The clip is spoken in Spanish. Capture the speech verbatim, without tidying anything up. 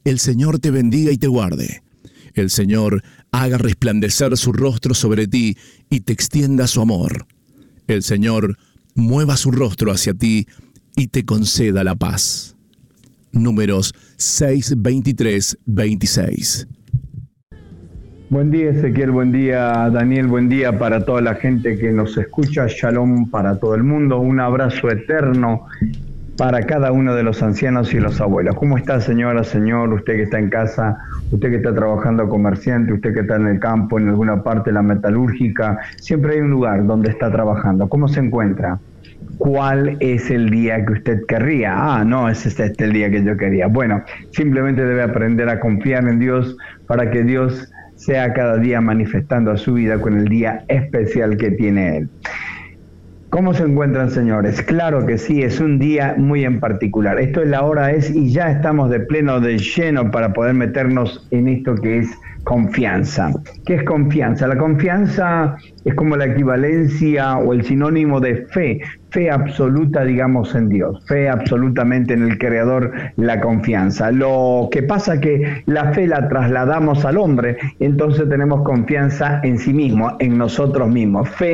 El Señor te bendiga y te guarde. El Señor haga resplandecer su rostro sobre ti y te extienda su amor. El Señor mueva su rostro hacia ti y te conceda la paz. Números seis, veintitrés, veintiséis. Buen día, Ezequiel, buen día, Daniel, buen día para toda la gente que nos escucha. Shalom para todo el mundo. Un abrazo eterno para cada uno de los ancianos y los abuelos. ¿Cómo está, señora, señor? Usted que está en casa, usted que está trabajando comerciante, usted que está en el campo, en alguna parte de la metalúrgica. Siempre hay un lugar donde está trabajando. ¿Cómo se encuentra? ¿Cuál es el día que usted querría? Ah, no, ese es este el día que yo quería. Bueno, simplemente debe aprender a confiar en Dios para que Dios sea cada día manifestando a su vida con el día especial que tiene Él. ¿Cómo se encuentran, señores? Claro que sí, es un día muy en particular. Esto es la hora es y ya estamos de pleno, de lleno para poder meternos en esto que es confianza. ¿Qué es confianza? La confianza es como la equivalencia o el sinónimo de fe, fe absoluta, digamos, en Dios, fe absolutamente en el Creador, la confianza. Lo que pasa es que la fe la trasladamos al hombre, entonces tenemos confianza en sí mismo, en nosotros mismos. Fe